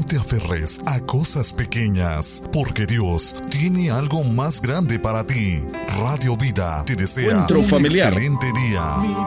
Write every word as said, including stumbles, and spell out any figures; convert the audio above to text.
te aferres a cosas pequeñas, porque Dios tiene algo más grande para ti. Radio Vida te desea Encuentro un familiar. excelente día.